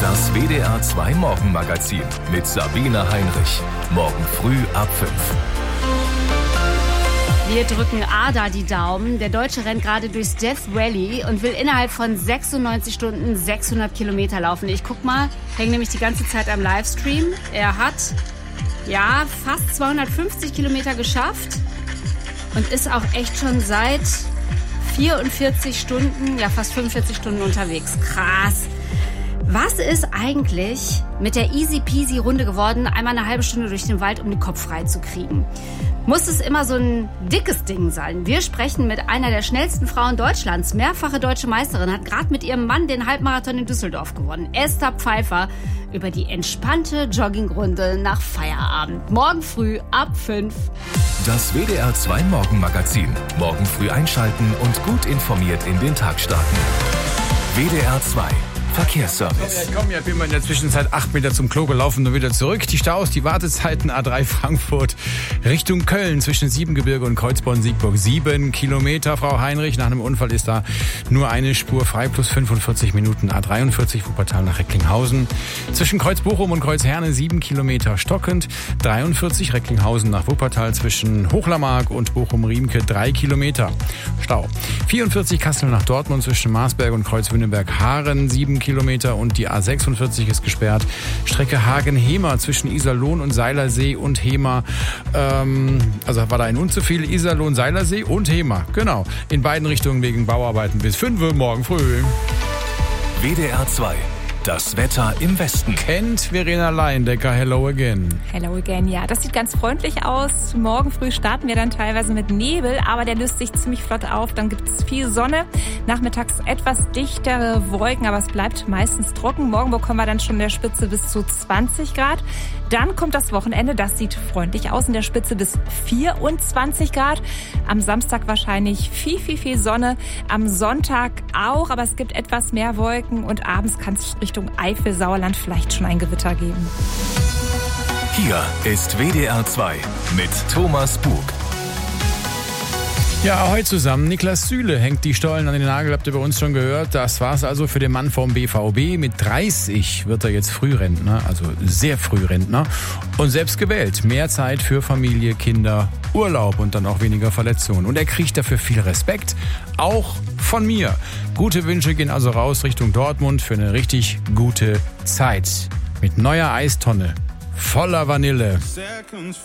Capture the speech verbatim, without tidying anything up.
Das W D R zwei Morgenmagazin mit Sabine Heinrich. Morgen früh ab fünf. Wir drücken Ada die Daumen. Der Deutsche rennt gerade durchs Death Valley und will innerhalb von sechsundneunzig Stunden sechshundert Kilometer laufen. Ich guck mal, hänge nämlich die ganze Zeit am Livestream. Er hat, ja, fast zweihundertfünfzig Kilometer geschafft und ist auch echt schon seit vierundvierzig Stunden, ja fast fünfundvierzig Stunden unterwegs. Krass. Was ist eigentlich mit der easy peasy Runde geworden, einmal eine halbe Stunde durch den Wald, um den Kopf frei zu kriegen? Muss es immer so ein dickes Ding sein? Wir sprechen mit einer der schnellsten Frauen Deutschlands, mehrfache deutsche Meisterin, hat gerade mit ihrem Mann den Halbmarathon in Düsseldorf gewonnen. Esther Pfeiffer über die entspannte Joggingrunde nach Feierabend. Morgen früh ab fünf. Das W D R zwei Morgenmagazin. Morgen früh einschalten und gut informiert in den Tag starten. W D R zwei Verkehrsservice. Ich komme ja, bin mal in der Zwischenzeit acht Meter zum Klo gelaufen und wieder zurück. Die Staus, die Wartezeiten A drei Frankfurt Richtung Köln zwischen Siebengebirge und Kreuzborn-Siegburg. Sieben Kilometer, Frau Heinrich. Nach einem Unfall ist da nur eine Spur frei, plus fünfundvierzig Minuten. A dreiundvierzig Wuppertal nach Recklinghausen. Zwischen Kreuzbochum und Kreuzherne sieben Kilometer stockend. dreiundvierzig Recklinghausen nach Wuppertal zwischen Hochlermark und Bochum-Riemke drei Kilometer. Stau. vierundvierzig Kassel nach Dortmund zwischen Marsberg und Kreuzwünneberg-Haaren sieben Kilometer und die A sechsundvierzig ist gesperrt. Strecke Hagen-Hemer zwischen Iserlohn und Seilersee und Hemer. Ähm, also war da ein unzuviel. Iserlohn, Seilersee und Hemer. Genau. In beiden Richtungen wegen Bauarbeiten bis fünf Uhr morgen früh. W D R zwei. Das Wetter im Westen. Kennt Verena Leindecker. Hello again. Hello again, ja. Das sieht ganz freundlich aus. Morgen früh starten wir dann teilweise mit Nebel, aber der löst sich ziemlich flott auf. Dann gibt es viel Sonne. Nachmittags etwas dichtere Wolken, aber es bleibt meistens trocken. Morgen bekommen wir dann schon in der Spitze bis zu zwanzig Grad. Dann kommt das Wochenende. Das sieht freundlich aus. In der Spitze bis vierundzwanzig Grad. Am Samstag wahrscheinlich viel, viel, viel Sonne. Am Sonntag auch, aber es gibt etwas mehr Wolken und abends kann es Richtung Eifel, Sauerland vielleicht schon ein Gewitter geben. Hier ist W D R zwei mit Thomas Bug. Ja, ahoi zusammen. Niklas Süle hängt die Stollen an den Nagel, habt ihr bei uns schon gehört. Das war's also für den Mann vom B V B. Mit dreißig wird er jetzt Frührentner, also sehr Frührentner. Und selbst gewählt. Mehr Zeit für Familie, Kinder, Urlaub und dann auch weniger Verletzungen. Und er kriegt dafür viel Respekt, auch von mir. Gute Wünsche gehen also raus Richtung Dortmund für eine richtig gute Zeit. Mit neuer Eistonne, voller Vanille.